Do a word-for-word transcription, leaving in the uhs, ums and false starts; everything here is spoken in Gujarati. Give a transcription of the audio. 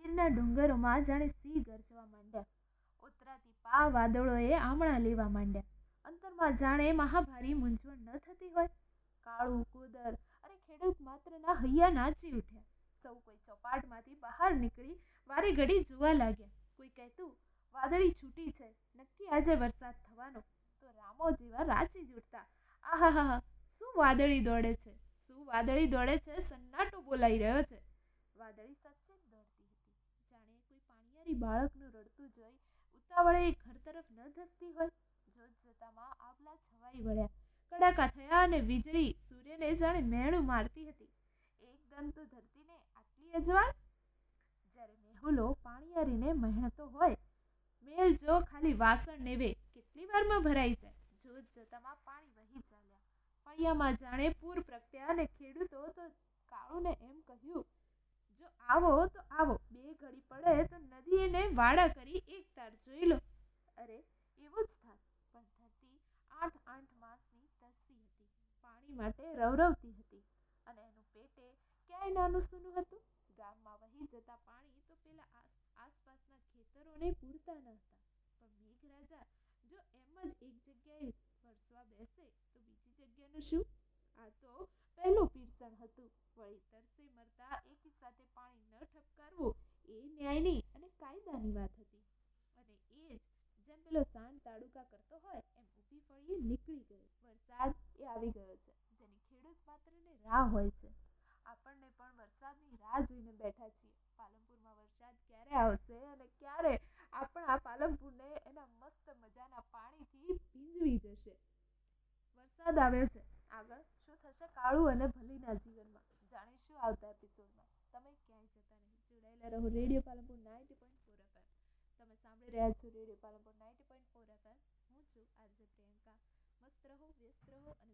દૂરના ડુંગરોમાં જાણે સિંહ ગરજવા માંડ્યા. ઉતરાતી પા વાદળોએ આમણા લેવા માંડ્યા. અંતરમાં જાણે મહાભારી મૂંઝવણ ન થતી હોય. કાળું કુદર અને ખેડૂત માત્રના હૈયા નાચી ઉઠ્યા. સૌ કોઈ ચોપાટમાંથી બહાર નીકળી વારે ઘડી જોવા લાગ્યા. કોઈ કહેતું, વાદળી છૂટી છે, નક્કી આજે વરસાદ થવાનો. તો રામો જેવા રાચી જ ઉઠતા, આહાહા, શું વાદળી દોડે છે, શું વાદળી દોડે છે, સન્નાટો બોલાઈ રહ્યો છે. વાદળી સચ્ચે જ દોડતી હતી. જાણે કોઈ પાણીયારી બાળકનું રડતું જોઈ ઉતાવળે એ ઘર તરફ ન ધસતી હોય. જોત જોતામાં આભલા છવાઈ વળ્યા. કડાકા થયા અને વીજળી સૂર્યને જાણે મેણું મારતી હતી. એકદમ તો ધરતીને આટલી અજવાળ! જ્યારે મેહુલો પાણીયારીને મહેણતો હોય, મેલ જો ખાલી વાસણ નેવે કેટલી વારમાં ભરાઈ જાય. જોત જોતામાં પાણી વહી ચાલ્યા. ફળિયામાં જાણે પૂર પ્રગટ્યા અને ખેડૂતો તો કાળુને એમ કહ્યું, જો આવો તો આવો, બે ઘડી પડે તો નદીને વાડા કરી એક તાર જોઈ લો. અરે એવું જ થાત, પણ ધરતી આઠ આઠ માસની તરસી હતી, પાણી માટે રવરવતી હતી, અને એનું પેટે ક્યાંય નાનું સૂનું હતું. ગામમાં વહી જતા પાણી તો પેલા આસપાસના ખેતરોને પૂરતા ન હતા, પણ મેઘરાજા જો એમ જ એક જગ્યાએ વરસવા બેસે તો બીજી જગ્યાનું શું? આ તો પહેલું પીરસણ હતું. વળી તરસે મરતા એકી સાથે પાણી ન ઠપકારવું એ ન્યાયની અને કાયદાની વાત હતી. અને એ જ જેમ પેલો સાંડ તાડુકા કરતો હોય એમ ઊભી ફળીએ નીકળી ગયો. વરસાદ એ આવી ગયો છે, જેની ખેડૂત માત્રને રાહ હોય છે. આપણને પણ વરસાદની રાહ જોઈને બેઠા છીએ. પાલનપુરમાં વરસાદ ક્યારે આવશે અને ક્યારે આપણા પાલનપુરને એના મસ્ત મજાના પાણીથી ભીંજવી જશે. વરસાદ આવે છે. આગળ શું થશે કાળુ અને ભલીના જીવનમાં, જાણીશું આવતા એપિસોડમાં. તમે ક્યાંય જતા નહીં, જોડાયેલા રહો radio Palanpur ninety point four FM. તમે સાંભળી રહ્યા છો radio Palanpur ninety point four FM. હું છું આરજે પ્રિયંકા. મસ્ત રહો, વ્યસ્ત રહો અને